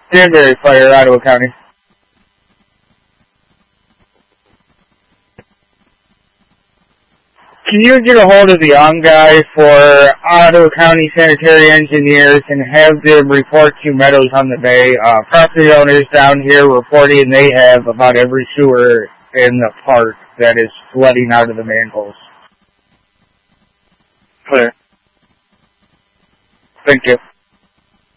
Danbury Fire, Ottawa County. Can you get a hold of the guy for Ottawa County Sanitary Engineers and have them report to Meadows on the Bay? Property owners down here reporting they have about every sewer in the park that is flooding out of the manholes. Clear. Thank you.